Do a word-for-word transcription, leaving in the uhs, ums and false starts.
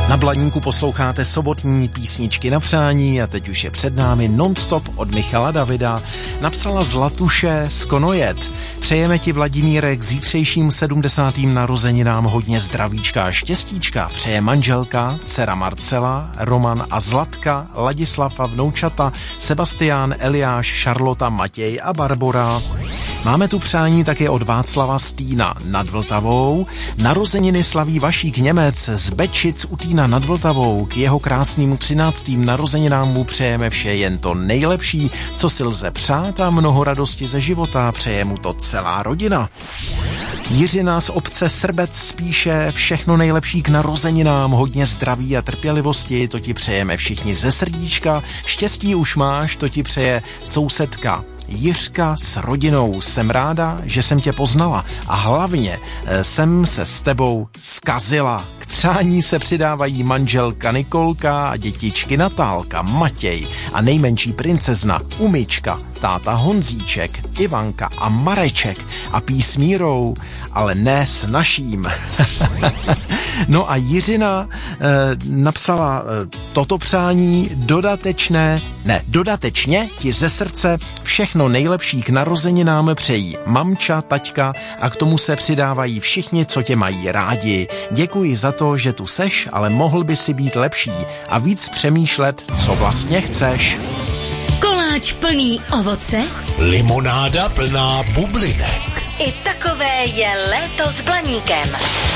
Na Blaníku posloucháte sobotní písničky na přání a teď už je před námi Non-stop od Michala Davida. Napsala Zlatuše z Konojet. Přejeme ti, Vladimíre, k zítřejším sedmdesátým narozeninám hodně zdravíčka a štěstíčka. Přeje manželka, dcera Marcela, Roman a Zlatka, Ladislav a vnoučata, Sebastián, Eliáš, Šarlota, Matěj a Barbora. Máme tu přání také od Václava Stýna nad Vltavou. Narozeniny slaví Vašík Němec z Bečic u Týna nad Vltavou. K jeho krásným třináctým narozeninám mu přejeme vše jen to nejlepší, co si lze přát, a mnoho radosti ze života. Přeje mu to celá rodina. Jiřina z obce Srbec spíše všechno nejlepší k narozeninám, hodně zdraví a trpělivosti, to ti přejeme všichni ze srdíčka. Štěstí už máš, to ti přeje sousedka Jiřka s rodinou. Jsem ráda, že jsem tě poznala a hlavně jsem se s tebou zkazila. K přání se přidávají manželka Nikolka a dětičky Natálka, Matěj a nejmenší princezna Umička, táta Honzíček, Ivanka a Mareček a písmírou, ale ne s naším. No a Jiřina e, napsala e, toto přání dodatečné, ne, dodatečně ti ze srdce všechno nejlepší k narozeninám přejí mamča, taťka a k tomu se přidávají všichni, co tě mají rádi. Děkuji za to, že tu seš, ale mohl by si být lepší a víc přemýšlet, co vlastně chceš. Koláč plný ovoce, limonáda plná bublinek. I takové je léto s Blaníkem.